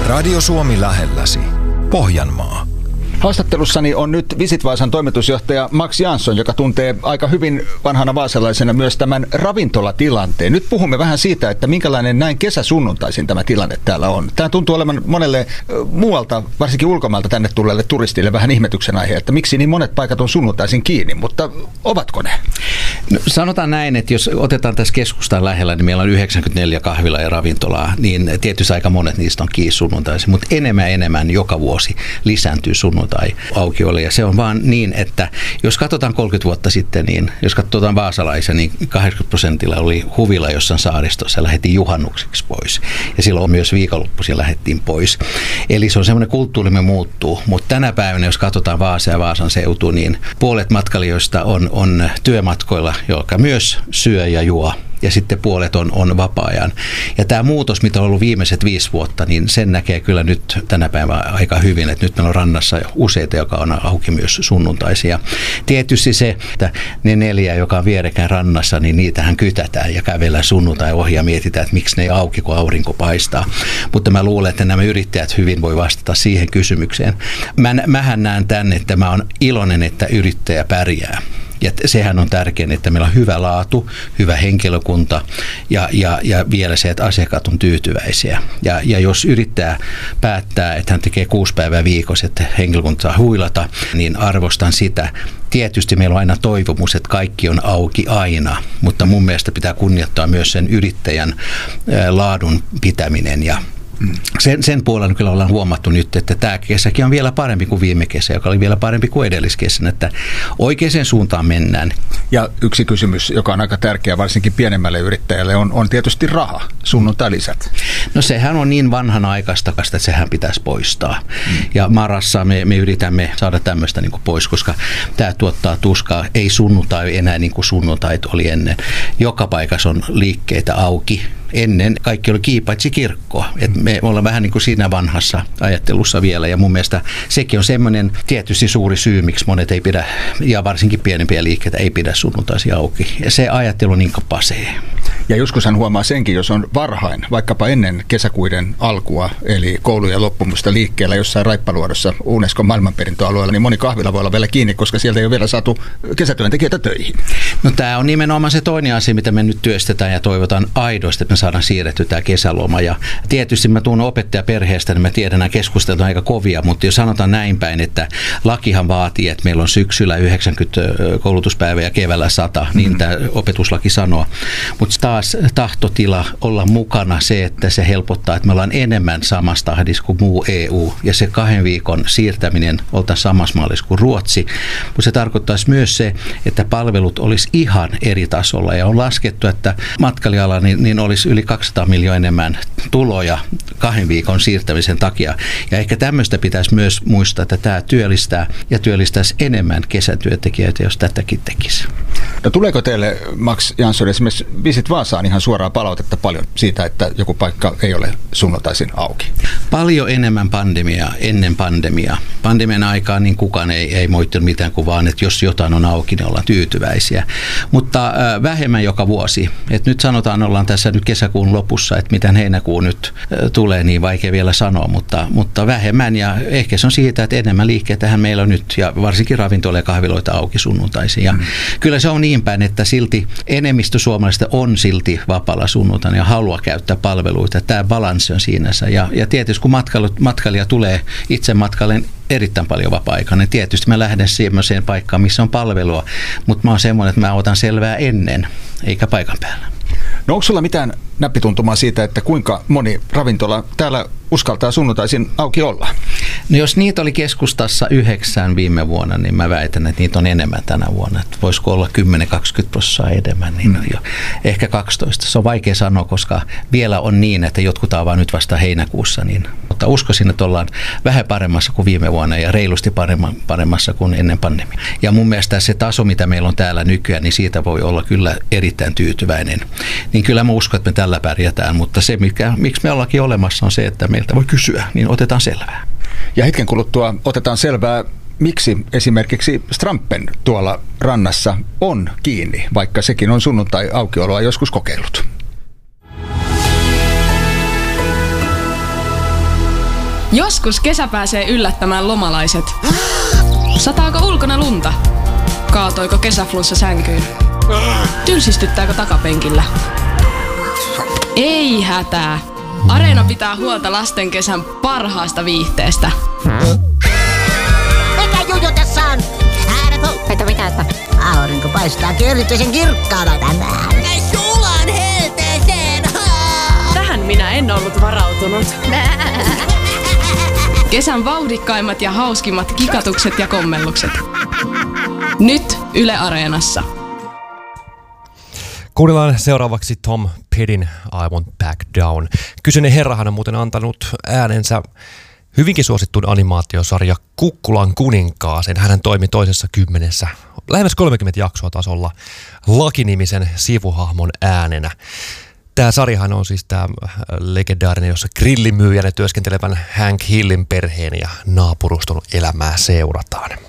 Radio Suomi lähelläsi. Pohjanmaa. Haastattelussani on nyt Visit Vaasan toimitusjohtaja Max Jansson, joka tuntee aika hyvin vanhana vaasalaisena myös tämän ravintolatilanteen. Nyt puhumme vähän siitä, että minkälainen näin kesäsunnuntaisin tämä tilanne täällä on. Tämä tuntuu olevan monelle muualta, varsinkin ulkomailta tänne tulleelle turistille vähän ihmetyksen aihe, että miksi niin monet paikat on sunnuntaisin kiinni, mutta ovatko ne? No, sanotaan näin, että jos otetaan tässä keskustan lähellä, niin meillä on 94 kahvilaa ja ravintolaa, niin tietysti aika monet niistä on kiinni sunnuntaisin, mutta enemmän joka vuosi lisääntyy sunnuntai aukiolo. Ja se on vaan niin, että jos katsotaan 30 vuotta sitten, niin jos katsotaan vaasalaisia, niin 80% oli huvila jossain saaristossa ja lähdettiin juhannukseksi pois. Ja silloin myös viikonloppuisin lähdettiin pois. Eli se on semmoinen kulttuurimme muuttuu. Mutta tänä päivänä, jos katsotaan Vaasaa ja Vaasan seutu, niin puolet matkailijoista on työmatkoilla, joka myös syö ja juo. Ja sitten puolet on vapaa-ajan. Ja tämä muutos, mitä on ollut viimeiset 5 vuotta, niin sen näkee kyllä nyt tänä päivänä aika hyvin, että nyt meillä on rannassa useita, joka on auki myös sunnuntaisia. Tietysti se, että ne 4, joka on vierekkäin rannassa, niin niitähän kytätään ja kävellään sunnuntai ohi ja mietitään, että miksi ne ei auki, kun aurinko paistaa. Mutta mä luulen, että nämä yrittäjät hyvin voi vastata siihen kysymykseen. Mähän näen tämän, että mä oon iloinen, että yrittäjä pärjää. Ja sehän on tärkeää, että meillä on hyvä laatu, hyvä henkilökunta ja vielä se, että asiakkaat on tyytyväisiä. Ja jos yrittää päättää, että hän tekee 6 päivää viikossa, että henkilökunta saa huilata, niin arvostan sitä. Tietysti meillä on aina toivomus, että kaikki on auki aina, mutta mun mielestä pitää kunnioittaa myös sen yrittäjän laadun pitäminen ja sen puolella kyllä ollaan huomattu nyt, että tämä kesäkin on vielä parempi kuin viime kesä, joka oli vielä parempi kuin edelliskesän, että oikeaan suuntaan mennään. Ja yksi kysymys, joka on aika tärkeä varsinkin pienemmälle yrittäjälle, on tietysti raha, sunnuntai-lisät. No sehän on niin vanhanaikaista, että sehän pitäisi poistaa. Ja Marassa me yritämme saada tämmöistä niin kuin pois, koska tämä tuottaa tuskaa. Ei sunnuntai enää niin kuin sunnuntait oli ennen. Joka paikassa on liikkeitä auki. Ennen kaikki oli kiinni paitsi kirkkoa. Et me ollaan vähän niin kuin siinä vanhassa ajattelussa vielä ja mun mielestä sekin on semmoinen tietysti suuri syy, miksi monet ei pidä, ja varsinkin pienempiä liikkeitä ei pidä sunnuntaisia auki. Ja se ajattelu on niin kuin pasee. Ja joskushan huomaa senkin, jos on varhain, vaikkapa ennen kesäkuiden alkua, eli koulujen loppumusta liikkeellä jossain Raippaluodossa Unescon maailmanperintöalueella, niin moni kahvila voi olla vielä kiinni, koska sieltä ei ole vielä saatu kesätyöntekijöitä töihin. No tämä on nimenomaan se toinen asia, mitä me nyt työstetään ja toivotaan aidosti, että me saadaan siirretty tämä kesäloma. Ja tietysti mä tuun opettajaperheestä, niin mä tiedän, että keskustelut on aika kovia, mutta jos sanotaan näin päin, että lakihan vaatii, että meillä on syksyllä 90 koulutuspäivää ja keväällä 100, niin tämä opetuslaki sanoo. Mutta taas tahtotila olla mukana se, että se helpottaa, että me ollaan enemmän samassa tahdissa kuin muu EU ja se 2 viikon siirtäminen oltaisiin samassa mallissa kuin Ruotsi. Mutta se tarkoittaisi myös se, että palvelut olisi ihan eri tasolla ja on laskettu, että matkailijalla niin olisi yli 200 miljoonaa enemmän tuloja 2 viikon siirtämisen takia. Ja ehkä tämmöistä pitäisi myös muistaa, että tämä työllistää ja työllistäisi enemmän kesätyöntekijöitä, jos tätäkin tekisi. No tuleeko teille, Max Jansson, esimerkiksi Visit Vaasaan ihan suoraa palautetta paljon siitä, että joku paikka ei ole sunnuntaisin auki? Paljon enemmän ennen pandemiaa. Pandemian aikaan niin kukaan ei moittanut mitään kuin vaan, että jos jotain on auki, niin ollaan tyytyväisiä. Mutta vähemmän joka vuosi. Et nyt sanotaan, ollaan tässä nyt kesäkuun lopussa, että miten heinäkuun nyt tulee, niin vaikea vielä sanoa, mutta vähemmän. Ja ehkä se on siitä, että enemmän liikkeetähän meillä on nyt, ja varsinkin ravintola- ja kahviloita auki sunnuntaisin. Ja kyllä se on niin päin, että silti enemmistö suomalaisista on silti vapaalla sunnuntaina ja haluaa käyttää palveluita. Tämä balanssi on siinä. Ja tietysti kun matkailija tulee itse matkaille erittäin paljon vapaa-aikaa, niin tietysti mä lähden semmoiseen paikkaan, missä on palvelua, mutta mä oon semmoinen, että mä otan selvää ennen, eikä paikan päällä. No onko sulla mitään näppituntumaa siitä, että kuinka moni ravintola täällä uskaltaa sunnuntaisin auki olla? No jos niitä oli keskustassa 9 viime vuonna, niin mä väitän, että niitä on enemmän tänä vuonna. Että voisiko olla 10-20% enemmän, niin on jo ehkä 12. Se on vaikea sanoa, koska vielä on niin, että jotkut avaa nyt vasta heinäkuussa. Mutta uskoisin, että ollaan vähän paremmassa kuin viime vuonna ja reilusti paremmassa kuin ennen pandemiaa. Ja mun mielestä se taso, mitä meillä on täällä nykyään, niin siitä voi olla kyllä erittäin tyytyväinen. Niin kyllä mä uskon, että me tällä pärjätään, mutta se, miksi me ollaankin olemassa, on se, että meiltä voi kysyä, niin otetaan selvää. Ja hetken kuluttua otetaan selvää, miksi esimerkiksi Strampen tuolla rannassa on kiinni, vaikka sekin on sunnuntai-aukioloa joskus kokeillut. Joskus kesä pääsee yllättämään lomalaiset. Sataako ulkona lunta? Kaatoiko kesäflunssa sänkyyn? Tylsistyttääkö takapenkillä? Ei hätää. Areena pitää huolta lasten kesän parhaasta viihteestä. Mikä juju tässä on? Että mitä? Aurinko paistaakin erityisen kirkkaana tänään. Sulan helteeseen! Tähän minä en ollut varautunut. Kesän vauhdikkaimmat ja hauskimmat kikatukset ja kommellukset. Nyt Yle Areenassa. Kuunnellaan seuraavaksi Tom Pettyn I Won't Back Down. Kyseinen herrahan on muuten antanut äänensä hyvinkin suosittuun animaatiosarja Kukkulan kuninkaaseen. Hän toimi toisessa 10, lähes 30 jaksoa tasolla Lucky-nimisen sivuhahmon äänenä. Tämä sarjahan on siis tämä legendaarinen, jossa grillimyyjänä työskentelevän Hank Hillin perheen ja naapuruston elämää seurataan.